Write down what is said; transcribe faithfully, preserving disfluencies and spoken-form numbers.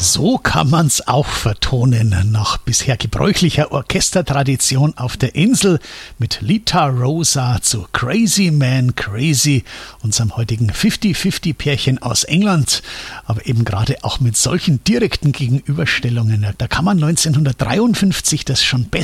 So kann man's auch vertonen, nach bisher gebräuchlicher Orchestertradition auf der Insel mit Lita Rosa zu Crazy Man Crazy, unserem heutigen fünfzig-fünfzig-Pärchen aus England, aber eben gerade auch mit solchen direkten Gegenüberstellungen. Da kann man neunzehnhundertdreiundfünfzig das schon besser